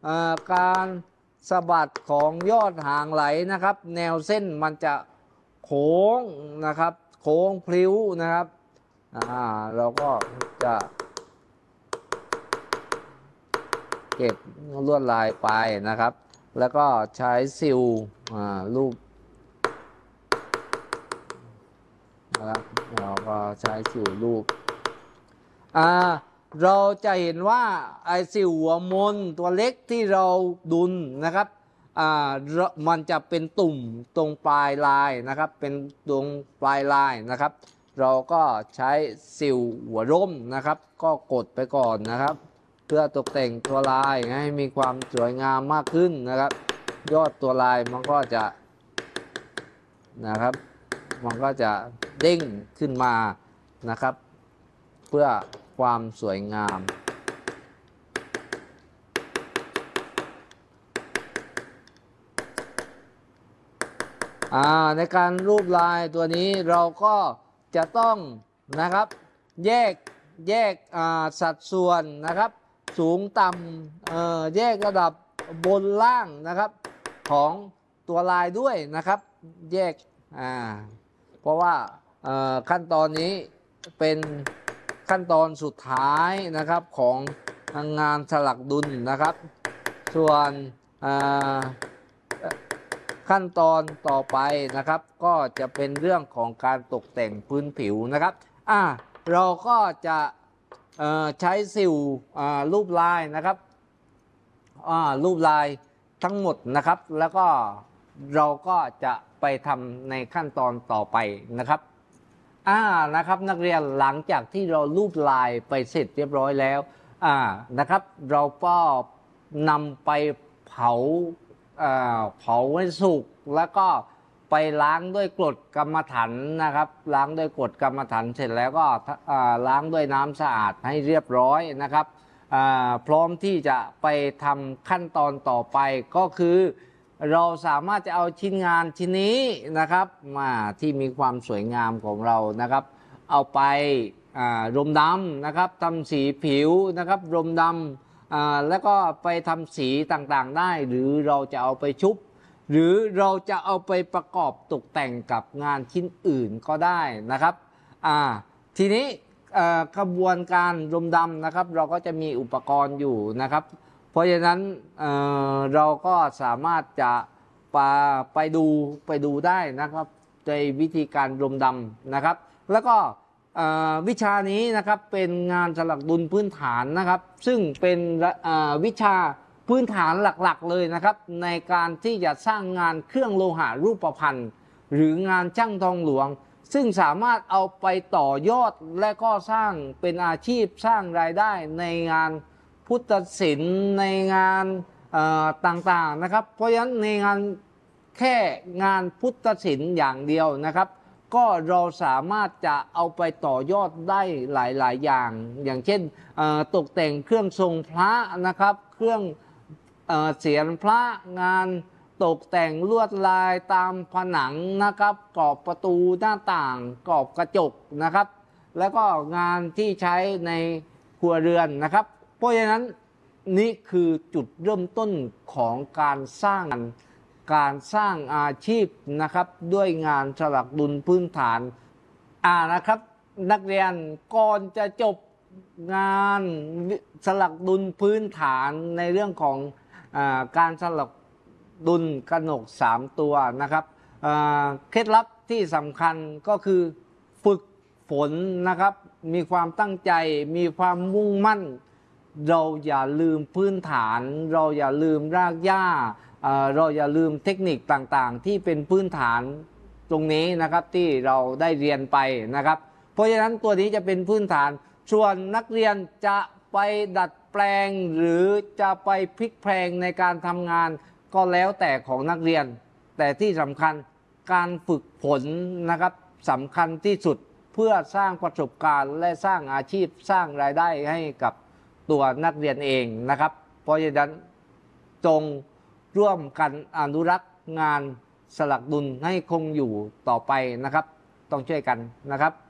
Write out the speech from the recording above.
การสะบัดของยอดหางไหลนะครับ แนวเส้นมันจะโค้งนะครับโค้งพลิ้วนะครับเราก็จะเก็บลวดลายไปนะครับแล้วก็ใช้ซิลรูปนะครับเราก็ใช้ซิลรูปเราจะเห็นว่าไอซิลหัวมนตัวเล็กที่เราดุลนะครับมันจะเป็นตุ่มตรงปลายลายนะครับเป็นตรงปลายลายนะครับเราก็ใช้ซิลหัวร่มนะครับก็กดไปก่อนนะครับเพื่อตกแต่งตัวลายให้มีความสวยงามมากขึ้นนะครับยอดตัวลายมันก็จะนะครับมันก็จะเด้งขึ้นมานะครับเพื่อความสวยงามในการรูปลายตัวนี้เราก็จะต้องนะครับแยกสัดส่วนนะครับสูงต่ำแยกระดับบนล่างนะครับของตัวลายด้วยนะครับแยกเพราะว่าขั้นตอนนี้เป็นขั้นตอนสุดท้ายนะครับของงานสลักดุลนะครับส่วนขั้นตอนต่อไปนะครับก็จะเป็นเรื่องของการตกแต่งพื้นผิวนะครับเราก็จะใช้ซิลรูปลายนะครับรูปลายทั้งหมดนะครับแล้วก็เราก็จะไปทำในขั้นตอนต่อไปนะครับนะครับนักเรียนหลังจากที่เรารูปลายไปเสร็จเรียบร้อยแล้วนะครับเราก็นำไปเผาให้สุกแล้วก็ไปล้างด้วยกรดกรรมฐานนะครับล้างด้วยกรดกรรมฐานเสร็จแล้วก็ล้างด้วยน้ำสะอาดให้เรียบร้อยนะครับพร้อมที่จะไปทำขั้นตอนต่อไปก็คือเราสามารถจะเอาชิ้นงานชิ้นนี้นะครับที่มีความสวยงามของเรานะครับเอาไปรมดำนะครับทำสีผิวนะครับรมดำแล้วก็ไปทำสีต่างๆได้หรือเราจะเอาไปชุบหรือเราจะเอาไปประกอบตกแต่งกับงานชิ้นอื่นก็ได้นะครับทีนี้กระบวนการรมดำนะครับเราก็จะมีอุปกรณ์อยู่นะครับเพราะฉะนั้นเราก็สามารถจะไปดูได้นะครับในวิธีการรมดำนะครับแล้วก็วิชานี้นะครับเป็นงานสลักดุลพื้นฐานนะครับซึ่งเป็นวิชาพื้นฐานหลักๆเลยนะครับในการที่จะสร้างงานเครื่องโลหะรูปพรรณหรืองานช่างทองหลวงซึ่งสามารถเอาไปต่อยอดและก็สร้างเป็นอาชีพสร้างรายได้ในงานพุทธศิลป์ในงานต่างๆนะครับเพราะฉะนั้นในงานแค่งานพุทธศิลป์อย่างเดียวนะครับก็เราสามารถจะเอาไปต่อยอดได้หลายๆอย่างเช่นตกแต่งเครื่องทรงพระนะครับเครื่องเสียรพระงานตกแต่งลวดลายตามผนังนะครับกรอบประตูหน้าต่างกรอบกระจกนะครับแล้วก็งานที่ใช้ในครัวเรือนนะครับเพราะฉะนั้นนี่คือจุดเริ่มต้นของการสร้างอาชีพนะครับด้วยงานสลักดุลพื้นฐานนะครับนักเรียนก่อนจะจบงานสลักดุลพื้นฐานในเรื่องของการสลักดุลกนก3ตัวนะครับเคล็ดลับที่สำคัญก็คือฝึกฝนนะครับมีความตั้งใจมีความมุ่งมั่นเราอย่าลืมพื้นฐานเราอย่าลืมรากหญ้าเราอย่าลืมเทคนิคต่างๆที่เป็นพื้นฐานตรงนี้นะครับที่เราได้เรียนไปนะครับเพราะฉะนั้นตัวนี้จะเป็นพื้นฐานส่วนนักเรียนจะไปดัดแปลงหรือจะไปพลิกแพลงในการทำงานก็แล้วแต่ของนักเรียนแต่ที่สำคัญการฝึกฝนนะครับสำคัญที่สุดเพื่อสร้างประสบการณ์และสร้างอาชีพสร้างรายได้ให้กับตัวนักเรียนเองนะครับเพราะฉะนั้นจงร่วมกันอนุรักษ์งานสลักดุลให้คงอยู่ต่อไปนะครับต้องช่วยกันนะครับ